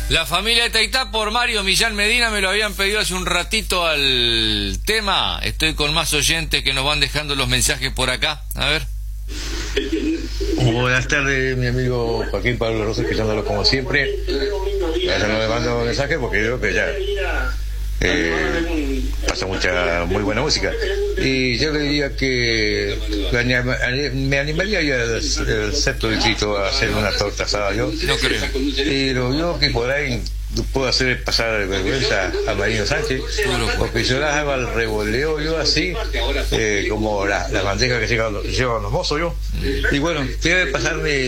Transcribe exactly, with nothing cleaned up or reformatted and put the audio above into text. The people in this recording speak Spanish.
La familia de Taitá por Mario Millán Medina me lo habían pedido hace un ratito al tema. Estoy con más oyentes que nos van dejando los mensajes por acá. A ver. Buenas tardes, mi amigo Joaquín Pablo Rosa, escuchándolo como siempre. Ya no le mando mensaje porque creo que ya eh, pasa mucha muy buena música. Y yo le diría que me animaría ya al sexto distrito a hacer una torta asada yo. No creo. Y lo único que por ahí puedo hacer es pasar de vergüenza a Marino Sánchez, porque yo las hago al revoleo yo así, eh, como la, la bandeja que llevan, llevan los mozos yo. Y bueno, debe pasarme